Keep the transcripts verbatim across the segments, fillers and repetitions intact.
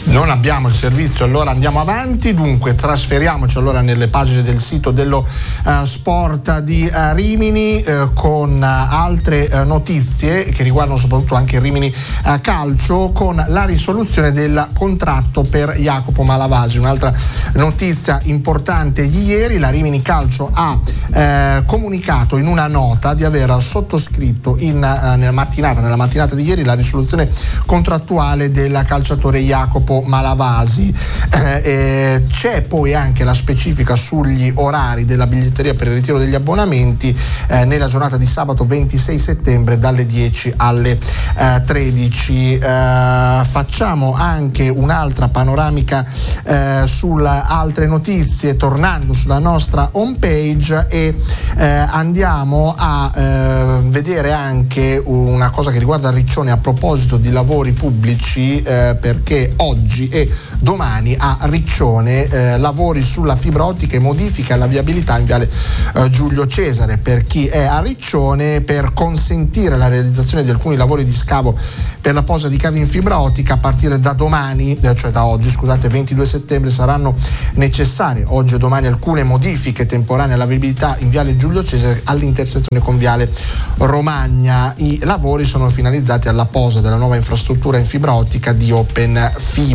Non abbiamo il servizio, allora andiamo avanti. Dunque trasferiamoci allora nelle pagine del sito dello uh, sport di uh, Rimini uh, con uh, altre uh, notizie che riguardano soprattutto anche il Rimini uh, Calcio, con la risoluzione del contratto per Jacopo Malavasi. Un'altra notizia importante di ieri: la Rimini Calcio ha uh, comunicato in una nota di aver sottoscritto in, uh, nella mattinata nella mattinata di ieri la risoluzione contrattuale del calciatore Jacopo Malavasi. Eh, eh, c'è poi anche la specifica sugli orari della biglietteria per il ritiro degli abbonamenti eh, nella giornata di sabato ventisei settembre dalle dieci alle eh, tredici. Eh, facciamo anche un'altra panoramica eh, sulle altre notizie tornando sulla nostra homepage e eh, andiamo a eh, vedere anche una cosa che riguarda Riccione a proposito di lavori pubblici, eh, perché oggi e domani a Riccione eh, lavori sulla fibra ottica e modifica alla viabilità in viale eh, Giulio Cesare. Per chi è a Riccione, per consentire la realizzazione di alcuni lavori di scavo per la posa di cavi in fibra ottica, a partire da domani, eh, cioè da oggi scusate, ventidue settembre, saranno necessarie oggi e domani alcune modifiche temporanee alla viabilità in viale Giulio Cesare all'intersezione con viale Romagna. I lavori sono finalizzati alla posa della nuova infrastruttura in fibra ottica di Open Fiber.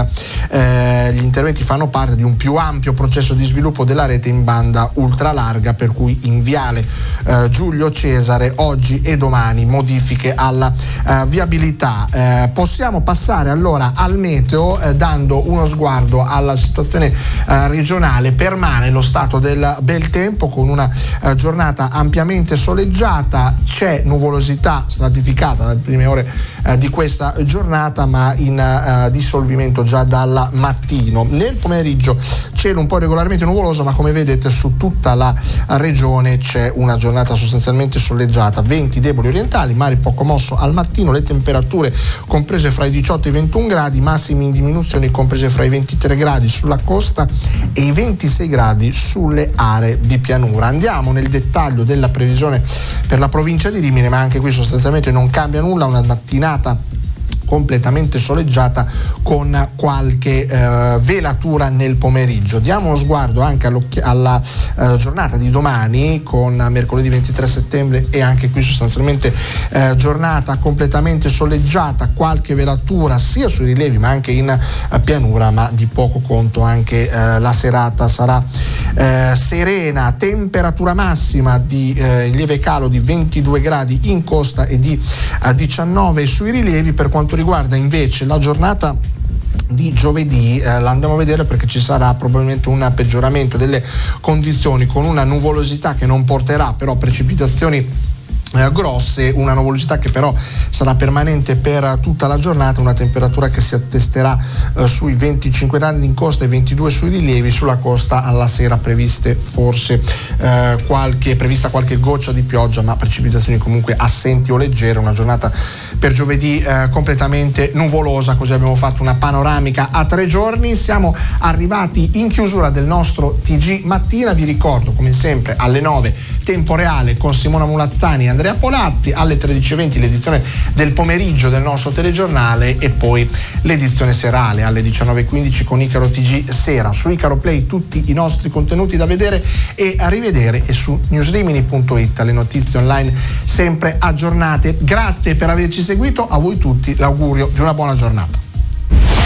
Eh, gli interventi fanno parte di un più ampio processo di sviluppo della rete in banda ultralarga, per cui in viale eh, Giulio Cesare oggi e domani modifiche alla eh, viabilità. Eh, possiamo passare allora al meteo eh, dando uno sguardo alla situazione eh, regionale. Permane lo stato del bel tempo con una eh, giornata ampiamente soleggiata. C'è nuvolosità stratificata dalle prime ore eh, di questa giornata, ma in eh, dissolvimento già dal mattino. Nel pomeriggio cielo un po' regolarmente nuvoloso, ma come vedete su tutta la regione c'è una giornata sostanzialmente soleggiata. Venti deboli orientali, mare poco mosso al mattino, le temperature comprese fra i diciotto e i ventuno gradi, massimi in diminuzione comprese fra i ventitré gradi sulla costa e i ventisei gradi sulle aree di pianura. Andiamo nel dettaglio della previsione per la provincia di Rimini, ma anche qui sostanzialmente non cambia nulla, una mattinata completamente soleggiata con qualche eh, velatura nel pomeriggio. Diamo uno sguardo anche alla eh, giornata di domani, con mercoledì ventitré settembre, e anche qui sostanzialmente eh, giornata completamente soleggiata, qualche velatura sia sui rilievi ma anche in eh, pianura, ma di poco conto. Anche eh, la serata sarà eh, serena, temperatura massima di eh, lieve calo di ventidue gradi in costa e di eh, diciannove sui rilievi. Per quanto riguarda invece la giornata di giovedì, eh, la andiamo a vedere perché ci sarà probabilmente un peggioramento delle condizioni, con una nuvolosità che non porterà però precipitazioni Eh, grosse, una nuvolosità che però sarà permanente per tutta la giornata, una temperatura che si attesterà eh, sui venticinque gradi in costa e ventidue sui rilievi. Sulla costa alla sera previste forse eh, qualche prevista qualche goccia di pioggia, ma precipitazioni comunque assenti o leggere. Una giornata per giovedì eh, completamente nuvolosa. Così abbiamo fatto una panoramica a tre giorni. Siamo arrivati in chiusura del nostro T G Mattina. Vi ricordo come sempre alle nove tempo reale con Simona Mulazzani e Andrea Polazzi, alle tredici e venti l'edizione del pomeriggio del nostro telegiornale e poi l'edizione serale alle diciannove e quindici con Icaro T G Sera. Su Icaro Play tutti i nostri contenuti da vedere e a rivedere, e su newsrimini punto it le notizie online sempre aggiornate. Grazie per averci seguito, a voi tutti l'augurio di una buona giornata.